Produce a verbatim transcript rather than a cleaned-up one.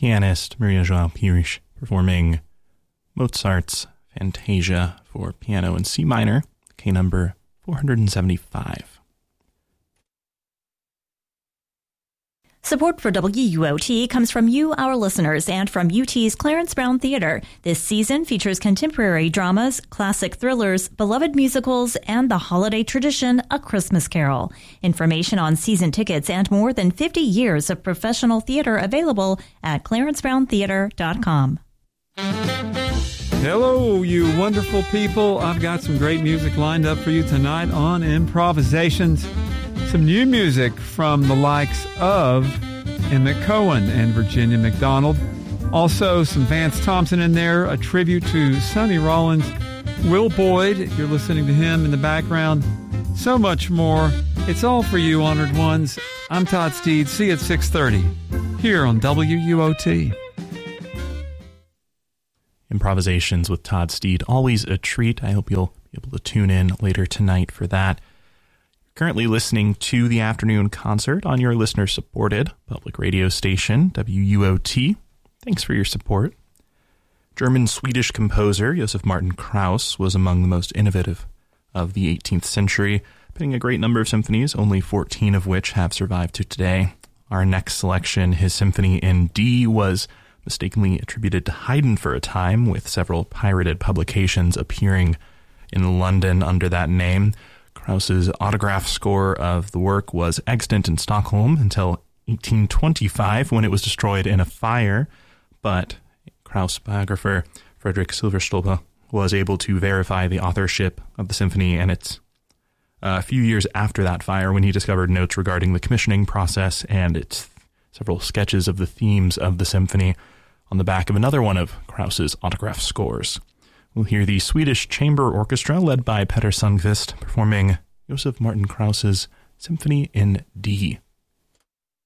pianist Maria João Pires performing Mozart's Fantasia for piano in C minor, K number four hundred seventy-five. Support for W U O T comes from you, our listeners, and from U T's Clarence Brown Theater. This season features contemporary dramas, classic thrillers, beloved musicals, and the holiday tradition, A Christmas Carol. Information on season tickets and more than fifty years of professional theater available at clarence brown theater dot com. Hello, you wonderful people. I've got some great music lined up for you tonight on Improvisations. Some new music from the likes of Emmett Cohen and Virginia McDonald. Also, some Vance Thompson in there, a tribute to Sonny Rollins. Will Boyd, you're listening to him in the background. So much more. It's all for you, honored ones. I'm Todd Steed. See you at six thirty here on W U O T. Improvisations with Todd Steed, always a treat. I hope you'll be able to tune in later tonight for that. Currently listening to the afternoon concert on your listener-supported public radio station, W U O T. Thanks for your support. German-Swedish composer Josef Martin Krauss was among the most innovative of the eighteenth century, penning a great number of symphonies, only fourteen of which have survived to today. Our next selection, his symphony in D, was mistakenly attributed to Haydn for a time, with several pirated publications appearing in London under that name. Krauss's autograph score of the work was extant in Stockholm until eighteen twenty-five, when it was destroyed in a fire, but Krauss biographer Frederick Silverstolpe was able to verify the authorship of the symphony, and it's a few years after that fire when he discovered notes regarding the commissioning process and its several sketches of the themes of the symphony on the back of another one of Krauss's autograph scores. We'll hear the Swedish Chamber Orchestra, led by Petter Sundqvist, performing Josef Martin Krauss's Symphony in D.